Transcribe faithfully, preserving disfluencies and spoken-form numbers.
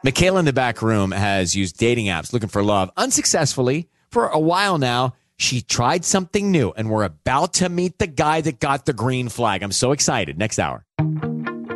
Michaela in the back room has used dating apps looking for love unsuccessfully for a while now. She tried something new, and we're about to meet the guy that got the green flag. I'm so excited. Next hour.